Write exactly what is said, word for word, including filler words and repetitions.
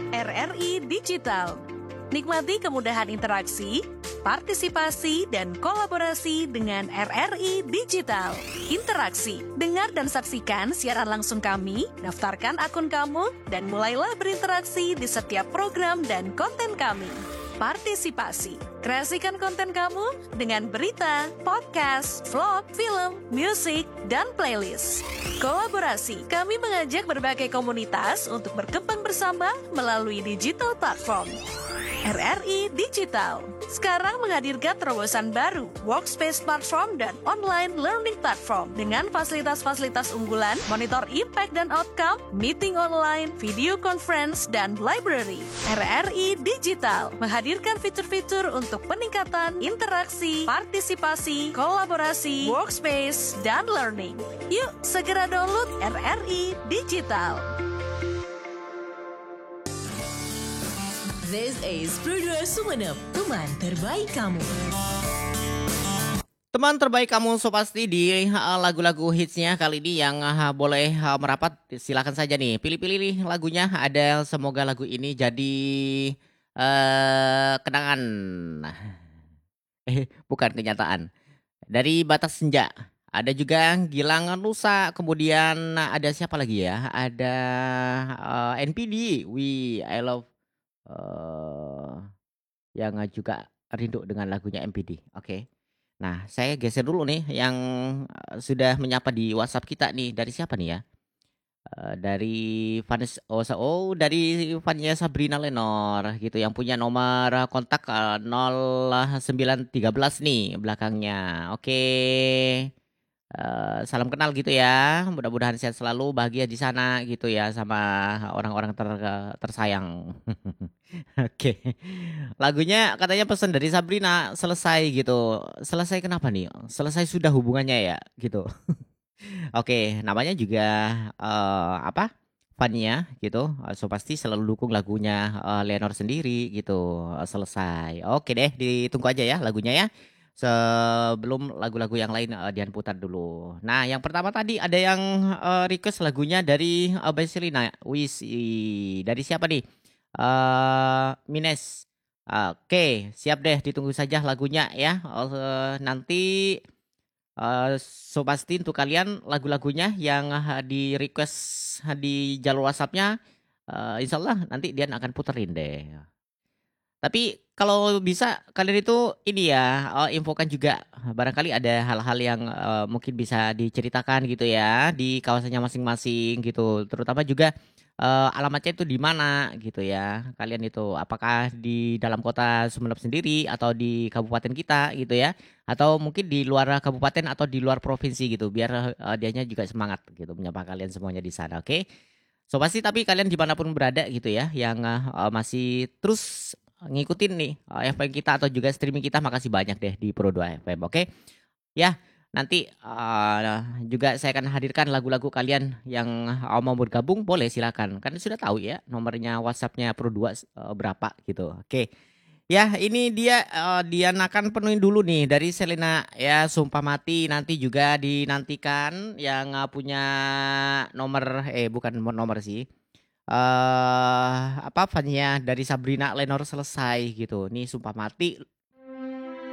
R R I Digital. Nikmati kemudahan interaksi, partisipasi, dan kolaborasi dengan R R I Digital. Interaksi, dengar dan saksikan siaran langsung kami, daftarkan akun kamu, dan mulailah berinteraksi di setiap program dan konten kami. Partisipasi, kreasikan konten kamu dengan berita, podcast, vlog, film, musik, dan playlist. Kolaborasi, kami mengajak berbagai komunitas untuk berkembang bersama melalui digital platform. R R I Digital sekarang menghadirkan terobosan baru, workspace platform dan online learning platform dengan fasilitas-fasilitas unggulan, monitor impact dan outcome, meeting online, video conference, dan library. R R I Digital menghadirkan fitur-fitur untuk peningkatan interaksi, partisipasi, kolaborasi, workspace, dan learning. Yuk, segera download R R I Digital. This is Pro dua Sumenep, teman terbaik kamu. Teman terbaik kamu so pasti di uh, lagu-lagu hitsnya kali ini yang uh, boleh uh, merapat, silakan saja nih. Pilih-pilih nih lagunya, ada semoga lagu ini jadi uh, kenangan. Eh, bukan kenyataan. Dari Batas Senja. Ada juga Gilang Nusa, kemudian ada siapa lagi ya? Ada uh, N P D, We I Love uh, yang juga rindu dengan lagunya M P D. Oke. Okay. Nah, saya geser dulu nih yang uh, sudah menyapa di WhatsApp kita nih. Dari siapa nih ya? Uh, dari Vanessa oh, so- oh dari Vanessa Sabrina Lenor gitu yang punya nomor kontak uh, nol sembilan tiga belas nih belakangnya. Oke. Uh, salam kenal gitu ya. Mudah-mudahan sehat selalu, bahagia di sana gitu ya sama orang-orang ter- tersayang. Oke. Lagunya katanya pesan dari Sabrina selesai gitu. Selesai kenapa nih? Selesai sudah hubungannya ya gitu. Oke, namanya juga eh, apa? Fania gitu. Eh, So pasti selalu dukung lagunya eh, Leonor sendiri gitu. Eh, Selesai. Oke deh, ditunggu aja ya lagunya ya. Sebelum lagu-lagu yang lain eh, Dian putar dulu. Nah, yang pertama tadi ada yang eh, request lagunya dari uh, Basilina. Wis, i- dari siapa nih? Eh Mines. Oke, siap deh, ditunggu saja lagunya ya. Eh, nanti eh so pasti untuk kalian lagu-lagunya yang eh, di request di jalur WhatsApp-nya, eh, insya Allah nanti Dian akan puterin deh. Tapi kalau bisa kalian itu ini ya, eh, infokan juga barangkali ada hal-hal yang eh, mungkin bisa diceritakan gitu ya di kawasannya masing-masing gitu. Terutama juga eh, alamatnya itu di mana gitu ya. Kalian itu apakah di dalam kota Sumeneb sendiri atau di kabupaten kita gitu ya. Atau mungkin di luar kabupaten atau di luar provinsi gitu. Biar eh, dianya juga semangat gitu menyapa kalian semuanya di sana, oke? So pasti tapi kalian dimanapun berada gitu ya, yang uh, masih terus ngikutin nih uh, F M kita atau juga streaming kita, makasih banyak deh di Pro dua F M, oke? Ya, nanti uh, juga saya akan hadirkan lagu-lagu kalian yang uh, mau bergabung, boleh silakan. Kan sudah tahu ya nomornya WhatsApp-nya Pro dua uh, berapa gitu, oke? Ya, ini dia eh, Dian akan penuhin dulu nih dari Selena ya, Sumpah Mati. Nanti juga dinantikan yang eh, punya nomor eh bukan nomor nomor sih. Eh apa Fania dari Sabrina Lenor selesai gitu. Nih Sumpah Mati